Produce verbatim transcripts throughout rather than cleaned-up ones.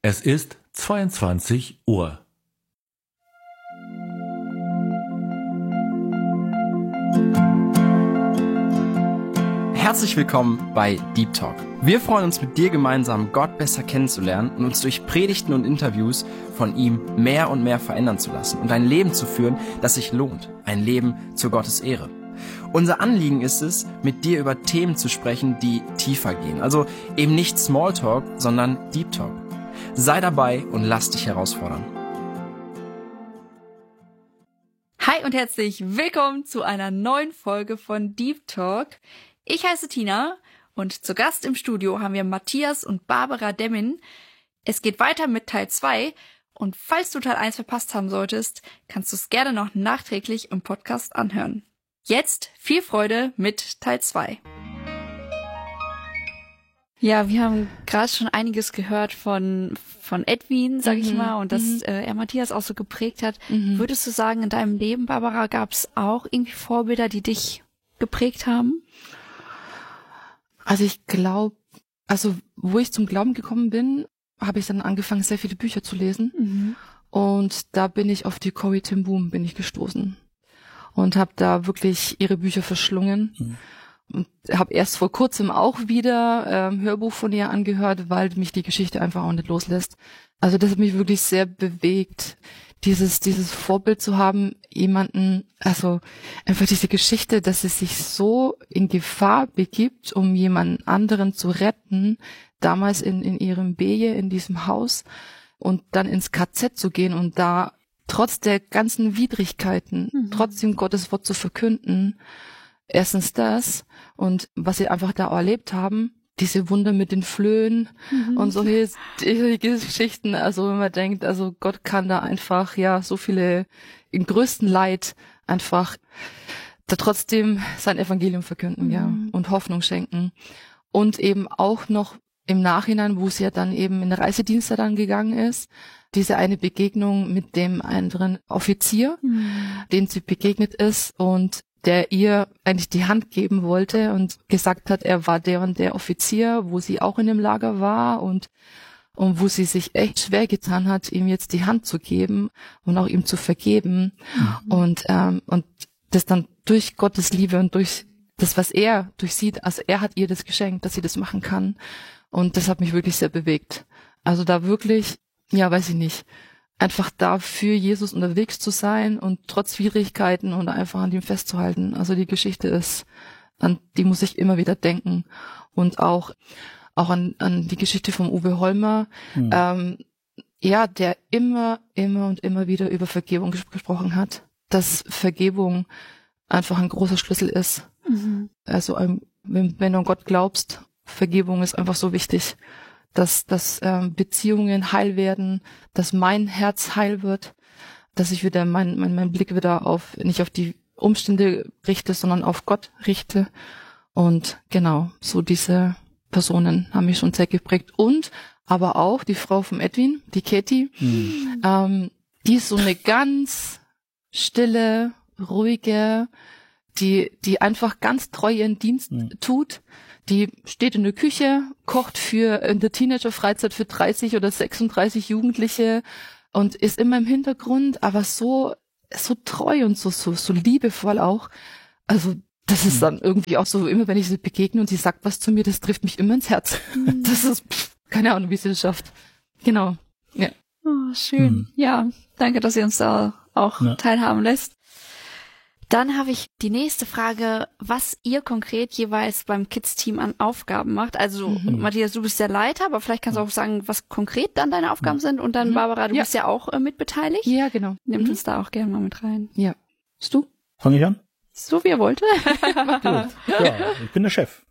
Es ist zweiundzwanzig Uhr. Herzlich willkommen bei Deep Talk. Wir freuen uns, mit dir gemeinsam Gott besser kennenzulernen und uns durch Predigten und Interviews von ihm mehr und mehr verändern zu lassen und ein Leben zu führen, das sich lohnt. Ein Leben zu Gottes Ehre. Unser Anliegen ist es, mit dir über Themen zu sprechen, die tiefer gehen. Also eben nicht Smalltalk, sondern Deep Talk. Sei dabei und lass dich herausfordern. Hi und herzlich willkommen zu einer neuen Folge von Deep Talk. Ich heiße Tina und zu Gast im Studio haben wir Matthias und Barbara Demmin. Es geht weiter mit Teil zwei und falls du Teil eins verpasst haben solltest, kannst du es gerne noch nachträglich im Podcast anhören. Jetzt viel Freude mit Teil zwei. Ja, wir haben gerade schon einiges gehört von von Edwin, sag ich Mhm. mal, und dass Mhm. äh, er Matthias auch so geprägt hat. Mhm. Würdest du sagen, in deinem Leben, Barbara, gab es auch irgendwie Vorbilder, die dich geprägt haben? Also ich glaube, also wo ich zum Glauben gekommen bin, habe ich dann angefangen, sehr viele Bücher zu lesen. Mhm. Und da bin ich auf die Corrie ten Boom bin ich gestoßen und habe da wirklich ihre Bücher verschlungen. Mhm. Und habe erst vor kurzem auch wieder ähm, Hörbuch von ihr angehört, weil mich die Geschichte einfach auch nicht loslässt. Also das hat mich wirklich sehr bewegt, dieses dieses Vorbild zu haben, jemanden, also einfach diese Geschichte, dass sie sich so in Gefahr begibt, um jemanden anderen zu retten, damals in in ihrem Beje, in diesem Haus, und dann ins K Z zu gehen und da trotz der ganzen Widrigkeiten Mhm. trotzdem Gottes Wort zu verkünden. Erstens das und was sie einfach da erlebt haben, diese Wunder mit den Flöhen Mhm. und solche die Geschichten, also wenn man denkt, also Gott kann da einfach, ja, so viele im größten Leid einfach da trotzdem sein Evangelium verkünden, Mhm. ja, und Hoffnung schenken. Und eben auch noch im Nachhinein, wo sie ja dann eben in Reisedienste dann gegangen ist, diese eine Begegnung mit dem anderen Offizier, Mhm. dem sie begegnet ist und der ihr eigentlich die Hand geben wollte und gesagt hat, er war der und der Offizier, wo sie auch in dem Lager war und und wo sie sich echt schwer getan hat, ihm jetzt die Hand zu geben und auch ihm zu vergeben. Mhm. Und ähm, und das dann durch Gottes Liebe und durch das, was er durchsieht, also er hat ihr das geschenkt, dass sie das machen kann. Und das hat mich wirklich sehr bewegt. Also da wirklich, ja, weiß ich nicht, einfach da für Jesus unterwegs zu sein und trotz Schwierigkeiten und einfach an ihm festzuhalten. Also die Geschichte ist, an die muss ich immer wieder denken. Und auch, auch an, an die Geschichte vom Uwe Holmer, Mhm. ähm, ja, der immer, immer und immer wieder über Vergebung ges- gesprochen hat. Dass Vergebung einfach ein großer Schlüssel ist. Mhm. Also ähm, wenn, wenn du an Gott glaubst, Vergebung ist einfach so wichtig, dass, dass ähm, Beziehungen heil werden, dass mein Herz heil wird, dass ich wieder mein, mein, mein Blick wieder auf, nicht auf die Umstände richte, sondern auf Gott richte. Und genau, so diese Personen haben mich schon sehr geprägt. Und aber auch die Frau vom Edwin, die Katie, Mhm. ähm, die ist so eine ganz stille, ruhige, die, die einfach ganz treu ihren Dienst Mhm. tut. Die steht in der Küche, kocht für in der Teenager-Freizeit für dreißig oder sechsunddreißig Jugendliche und ist immer im Hintergrund, aber so so treu und so so so liebevoll auch. Also das ist dann irgendwie auch so, immer wenn ich sie begegne und sie sagt was zu mir, das trifft mich immer ins Herz. Das ist pff, keine Ahnung, wie sie das schafft. Genau. Ja. Oh, schön. Mhm. Ja, danke, dass ihr uns da auch Ja. teilhaben lässt. Dann habe ich die nächste Frage, was ihr konkret jeweils beim Kids-Team an Aufgaben macht. Also Mhm. Matthias, du bist der Leiter, aber vielleicht kannst du auch sagen, was konkret dann deine Aufgaben sind. Und dann Mhm. Barbara, du Ja. bist ja auch äh, mitbeteiligt. Ja, genau. Nimmt Mhm. uns da auch gerne mal mit rein. Ja. Bist du? Fange ich an? So wie er wollte. Gut. Ja, ich bin der Chef.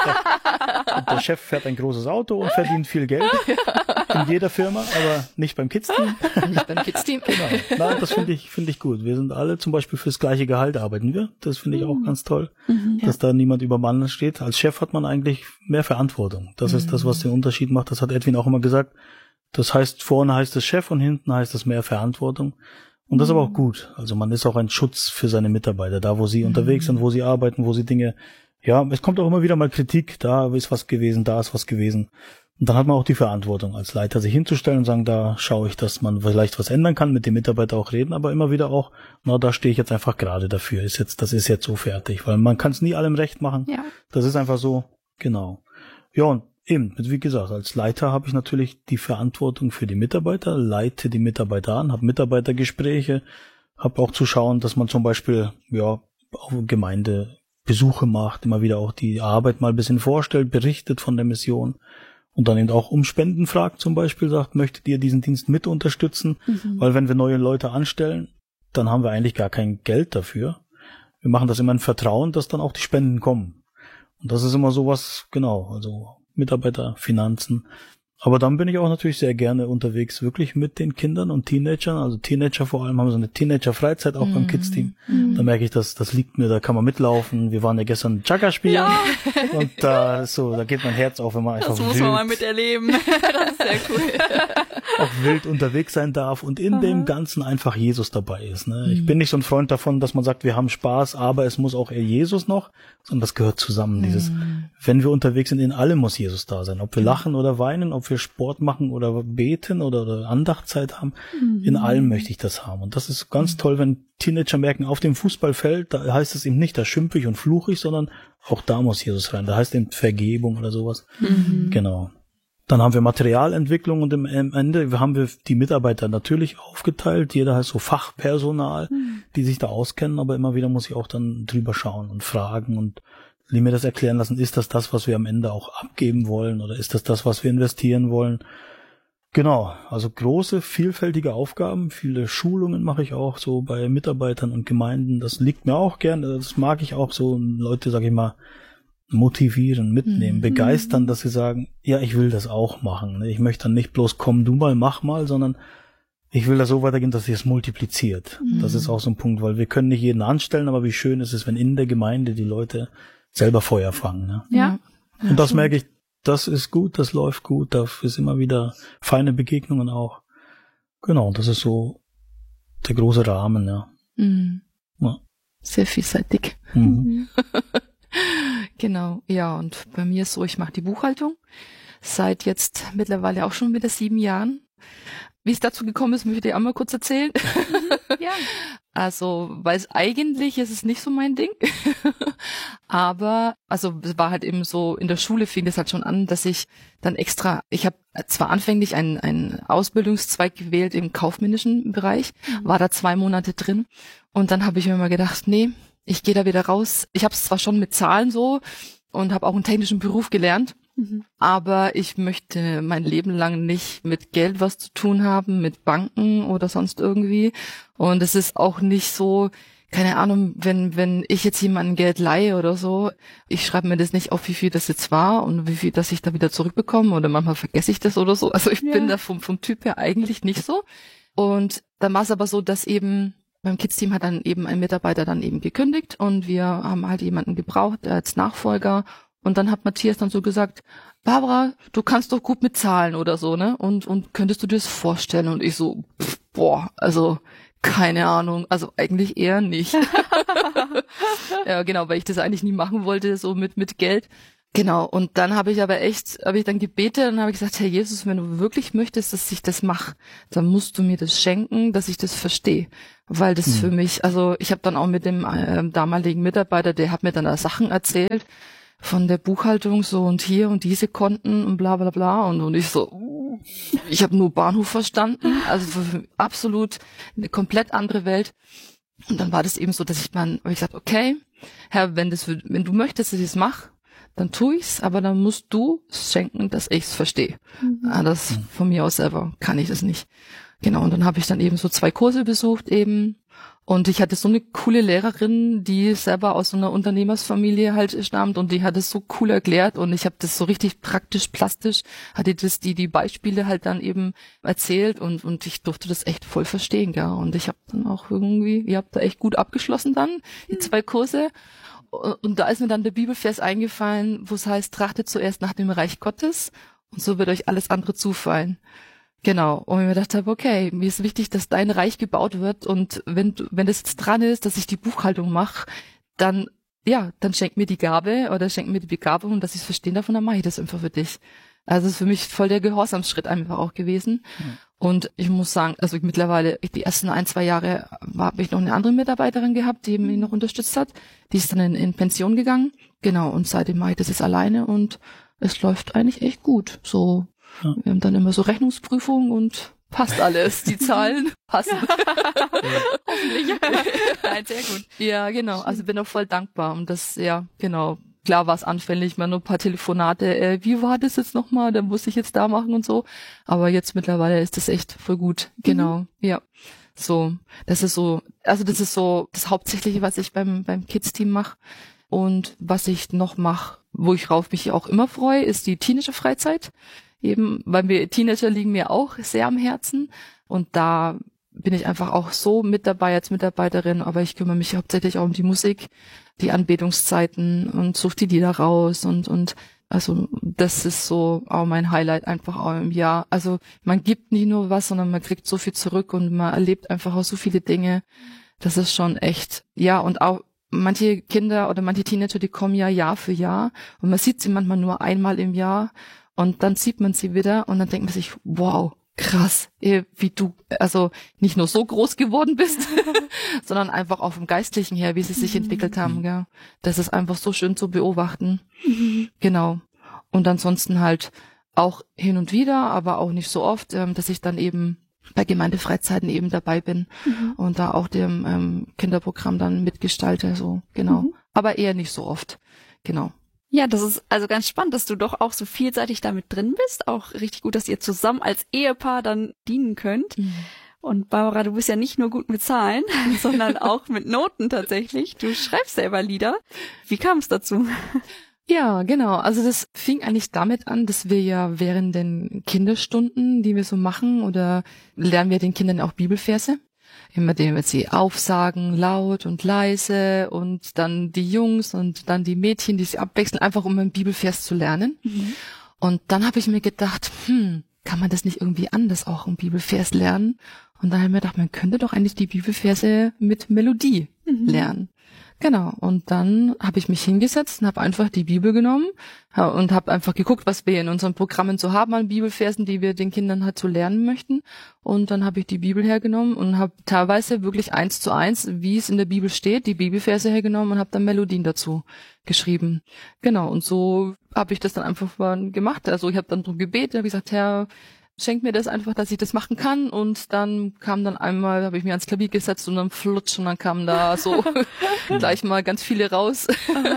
Und der Chef fährt ein großes Auto und verdient viel Geld in jeder Firma, aber nicht beim Kids-Team. Nicht beim Kids-Team. Genau. Nein, das finde ich, finde ich gut. Wir sind alle zum Beispiel fürs gleiche Gehalt arbeiten wir. Das finde ich auch ganz toll, Mhm. dass da niemand über dem anderen steht. Als Chef hat man eigentlich mehr Verantwortung. Das ist das, was den Unterschied macht. Das hat Edwin auch immer gesagt. Das heißt, vorne heißt es Chef und hinten heißt es mehr Verantwortung. Und das ist aber auch gut. Also man ist auch ein Schutz für seine Mitarbeiter, da wo sie unterwegs sind, wo sie arbeiten, wo sie Dinge, ja, es kommt auch immer wieder mal Kritik, da ist was gewesen, da ist was gewesen. Und dann hat man auch die Verantwortung, als Leiter sich hinzustellen und sagen, da schaue ich, dass man vielleicht was ändern kann, mit dem Mitarbeiter auch reden, aber immer wieder auch, na, da stehe ich jetzt einfach gerade dafür, ist jetzt, das ist jetzt so fertig, weil man kann es nie allem recht machen. Ja. Das ist einfach so, genau. Ja, und eben, wie gesagt, als Leiter habe ich natürlich die Verantwortung für die Mitarbeiter, leite die Mitarbeiter an, habe Mitarbeitergespräche, habe auch zu schauen, dass man zum Beispiel, ja, auf Gemeindebesuche macht, immer wieder auch die Arbeit mal ein bisschen vorstellt, berichtet von der Mission. Und dann eben auch um Spenden fragt zum Beispiel, sagt, möchtet ihr diesen Dienst mit unterstützen? Mhm. Weil wenn wir neue Leute anstellen, dann haben wir eigentlich gar kein Geld dafür. Wir machen das immer in Vertrauen, dass dann auch die Spenden kommen. Und das ist immer sowas, genau, also Mitarbeiter, Finanzen. Aber dann bin ich auch natürlich sehr gerne unterwegs, wirklich mit den Kindern und Teenagern. Also Teenager vor allem haben so eine Teenager-Freizeit auch mm. beim Kids-Team. Mm. Da merke ich, dass das liegt mir, da kann man mitlaufen. Wir waren ja gestern Chaka spielen. Ja. Und da ist so, da geht mein Herz auf, wenn man einfach das muss wild, man mal miterleben. Das ist sehr cool. auch wild unterwegs sein darf und in Aha. dem Ganzen einfach Jesus dabei ist. Ne? Mm. Ich bin nicht so ein Freund davon, dass man sagt, wir haben Spaß, aber es muss auch eher Jesus noch, sondern das gehört zusammen. Mm. Dieses, wenn wir unterwegs sind, in allem muss Jesus da sein. Ob wir lachen oder weinen, ob wir Sport machen oder beten oder, oder Andachtzeit haben, mhm. in allem möchte ich das haben. Und das ist ganz mhm. toll, wenn Teenager merken, auf dem Fußballfeld, da heißt es eben nicht, da schimpfe ich und fluche ich, sondern auch da muss Jesus rein. Da heißt eben Vergebung oder sowas. Mhm. Genau. Dann haben wir Materialentwicklung und im Ende haben wir die Mitarbeiter natürlich aufgeteilt. Jeder hat so Fachpersonal, mhm. die sich da auskennen, aber immer wieder muss ich auch dann drüber schauen und fragen und mir das erklären lassen, ist das das, was wir am Ende auch abgeben wollen oder ist das das, was wir investieren wollen? Genau, also große, vielfältige Aufgaben, viele Schulungen mache ich auch so bei Mitarbeitern und Gemeinden, das liegt mir auch gern, das mag ich auch so, Leute, sag ich mal, motivieren, mitnehmen, mhm. begeistern, dass sie sagen, ja, ich will das auch machen, ich möchte dann nicht bloß komm du mal, mach mal, sondern ich will da so weitergehen, dass sich es multipliziert. Mhm. Das ist auch so ein Punkt, weil wir können nicht jeden anstellen, aber wie schön ist es, wenn in der Gemeinde die Leute selber Feuer fangen. Ne? Ja. Und das merke ich, das ist gut, das läuft gut, da ist immer wieder feine Begegnungen auch. Genau, das ist so der große Rahmen, ja. Mhm. ja. Sehr vielseitig. Mhm. Genau, ja, und bei mir ist so, ich mache die Buchhaltung seit jetzt mittlerweile auch schon wieder sieben Jahren. Wie es dazu gekommen ist, möchte ich auch mal kurz erzählen. Ja. Also, weil es eigentlich ist es nicht so mein Ding. Aber, also es war halt eben so, in der Schule fing es halt schon an, dass ich dann extra, ich habe zwar anfänglich einen, einen Ausbildungszweig gewählt im kaufmännischen Bereich, mhm. war da zwei Monate drin und dann habe ich mir mal gedacht, nee, ich gehe da wieder raus. Ich habe es zwar schon mit Zahlen so und habe auch einen technischen Beruf gelernt, Mhm. aber ich möchte mein Leben lang nicht mit Geld was zu tun haben, mit Banken oder sonst irgendwie. Und es ist auch nicht so, keine Ahnung, wenn wenn ich jetzt jemandem Geld leihe oder so, ich schreibe mir das nicht auf, wie viel das jetzt war und wie viel, dass ich da wieder zurückbekomme oder manchmal vergesse ich das oder so. Also ich ja. bin da vom, vom Typ her eigentlich nicht so. Und dann war es aber so, dass eben beim Kids-Team hat dann eben ein Mitarbeiter dann eben gekündigt und wir haben halt jemanden gebraucht als Nachfolger. Und dann hat Matthias dann so gesagt, Barbara, du kannst doch gut mit Zahlen oder so, ne? Und und könntest du dir das vorstellen? Und ich so, pff, boah, also keine Ahnung, also eigentlich eher nicht. Ja, genau, weil ich das eigentlich nie machen wollte, so mit mit Geld. Genau, und dann habe ich aber echt, habe ich dann gebetet und habe ich gesagt, Herr Jesus, wenn du wirklich möchtest, dass ich das mache, dann musst du mir das schenken, dass ich das verstehe. Weil das mhm. für mich, also ich habe dann auch mit dem äh, damaligen Mitarbeiter, der hat mir dann da Sachen erzählt, von der Buchhaltung so und hier und diese Konten und bla bla bla und, und ich so, ich habe nur Bahnhof verstanden, also absolut eine komplett andere Welt. Und dann war das eben so, dass ich dann, hab ich gesagt, okay, Herr, wenn das, wenn du möchtest, dass ich es mache, dann tu ich's, aber dann musst du es schenken, dass ich's verstehe. Mhm. Ah, das von mir aus selber kann ich das nicht. Genau, und dann habe ich dann eben so zwei Kurse besucht eben. Und ich hatte so eine coole Lehrerin, die selber aus so einer Unternehmersfamilie halt stammt und die hat es so cool erklärt und ich habe das so richtig praktisch, plastisch, hatte das die die Beispiele halt dann eben erzählt und und ich durfte das echt voll verstehen, gell? Und ich habe dann auch irgendwie, ihr habt da echt gut abgeschlossen dann, die zwei Kurse. Und da ist mir dann der Bibelvers eingefallen, wo es heißt, trachtet zuerst nach dem Reich Gottes und so wird euch alles andere zufallen. Genau, und ich mir gedacht habe, okay, mir ist wichtig, dass dein Reich gebaut wird und wenn wenn das jetzt dran ist, dass ich die Buchhaltung mache, dann ja, dann schenk mir die Gabe oder schenk mir die Begabung, dass ich es verstehen darf und dann mache ich das einfach für dich. Also es ist für mich voll der Gehorsamsschritt einfach auch gewesen. Mhm. Und ich muss sagen, also mittlerweile, die ersten ein, zwei Jahre habe ich noch eine andere Mitarbeiterin gehabt, die mich noch unterstützt hat. Die ist dann in, in Pension gegangen. Genau, und seitdem mache ich das jetzt alleine und es läuft eigentlich echt gut. So, ja. Wir haben dann immer so Rechnungsprüfungen und passt alles. Die Zahlen passen. Hoffentlich. Nein, sehr gut. Ja, genau. Also bin auch voll dankbar. Und das, ja, genau. Klar war es anfällig, mal nur ein paar Telefonate, äh, wie war das jetzt nochmal, dann muss ich jetzt da machen und so. Aber jetzt mittlerweile ist das echt voll gut. Genau, mhm. ja. So, das ist so, also das ist so das Hauptsächliche, was ich beim beim Kids-Team mache. Und was ich noch mache, wo ich rauf mich auch immer freue, ist die Teenager-Freizeit. Eben, weil wir Teenager liegen mir auch sehr am Herzen. Und da bin ich einfach auch so mit dabei als Mitarbeiterin, aber ich kümmere mich hauptsächlich auch um die Musik, die Anbetungszeiten und suche die Lieder raus und und also das ist so auch mein Highlight einfach auch im Jahr. Also man gibt nie nur was, sondern man kriegt so viel zurück und man erlebt einfach auch so viele Dinge. Das ist schon echt, ja, und auch manche Kinder oder manche Teenager, die kommen ja Jahr für Jahr und man sieht sie manchmal nur einmal im Jahr und dann sieht man sie wieder und dann denkt man sich, wow, krass, wie du also nicht nur so groß geworden bist, sondern einfach auch vom Geistlichen her, wie sie sich mhm. entwickelt haben. Gell? Das ist einfach so schön zu beobachten. Mhm. Genau. Und ansonsten halt auch hin und wieder, aber auch nicht so oft, ähm, dass ich dann eben bei Gemeindefreizeiten eben dabei bin mhm. und da auch dem ähm, Kinderprogramm dann mitgestalte. So genau. Mhm. Aber eher nicht so oft. Genau. Ja, das ist also ganz spannend, dass du doch auch so vielseitig damit drin bist. Auch richtig gut, dass ihr zusammen als Ehepaar dann dienen könnt. Mhm. Und Barbara, du bist ja nicht nur gut mit Zahlen, sondern auch mit Noten tatsächlich. Du schreibst selber Lieder. Wie kam es dazu? Ja, genau. Also das fing eigentlich damit an, dass wir ja während den Kinderstunden, die wir so machen, oder lernen wir den Kindern auch Bibelverse. Immer dem sie aufsagen, laut und leise und dann die Jungs und dann die Mädchen, die sich abwechseln, einfach um einen Bibelvers zu lernen. Mhm. Und dann habe ich mir gedacht, hm, kann man das nicht irgendwie anders auch einen Bibelvers lernen? Und dann habe ich mir gedacht, man könnte doch eigentlich die Bibelverse mit Melodie mhm. lernen. Genau, und dann habe ich mich hingesetzt und habe einfach die Bibel genommen und habe einfach geguckt, was wir in unseren Programmen so haben an Bibelversen, die wir den Kindern halt so lernen möchten. Und dann habe ich die Bibel hergenommen und habe teilweise wirklich eins zu eins, wie es in der Bibel steht, die Bibelverse hergenommen und habe dann Melodien dazu geschrieben. Genau, und so habe ich das dann einfach mal gemacht. Also ich habe dann drum gebetet, habe gesagt, Herr, schenkt mir das einfach, dass ich das machen kann. Und dann kam dann einmal, habe ich mir ans Klavier gesetzt und dann flutsch und dann kamen da so gleich mal ganz viele raus.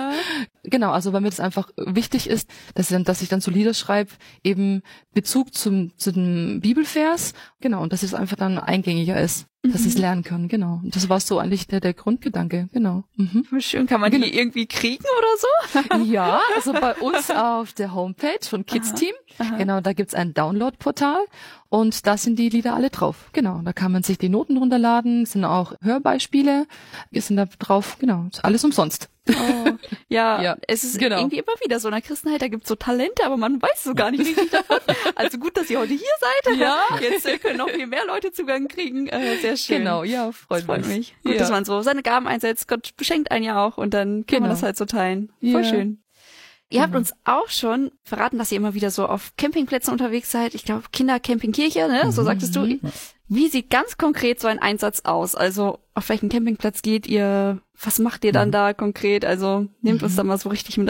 Genau, also weil mir das einfach wichtig ist, dass ich dann, dass ich dann so Lieder schreibe, eben Bezug zum zu dem Bibelvers, genau, und dass es einfach dann eingängiger ist, dass mhm. sie es lernen können, genau. Und das war so eigentlich der, der Grundgedanke, genau. Mhm. Schön, kann man die genau. irgendwie kriegen oder so? Ja, also bei uns auf der Homepage von Kids Team, aha, aha. genau, da gibt's ein Download-Portal und da sind die Lieder alle drauf, genau. Da kann man sich die Noten runterladen, sind auch Hörbeispiele, wir sind da drauf, genau, ist alles umsonst. Oh, ja, ja, es ist genau. irgendwie immer wieder so in der Christenheit, da gibt's so Talente, aber man weiß so gar nicht richtig davon. Also gut, dass ihr heute hier seid. Ja. Jetzt äh, können noch viel mehr Leute Zugang kriegen. Äh, sehr schön. Genau, ja, freut, freut mich. mich. Gut, ja. dass man so seine Gaben einsetzt. Gott beschenkt einen ja auch und dann kann genau. man das halt so teilen. Voll ja. schön. Ihr habt uns auch schon verraten, dass ihr immer wieder so auf Campingplätzen unterwegs seid. Ich glaube, Kindercampingkirche, ne? So sagtest du. Wie sieht ganz konkret so ein Einsatz aus? Also auf welchen Campingplatz geht ihr? Was macht ihr dann mhm. da konkret? Also nehmt mhm. uns da mal so richtig mit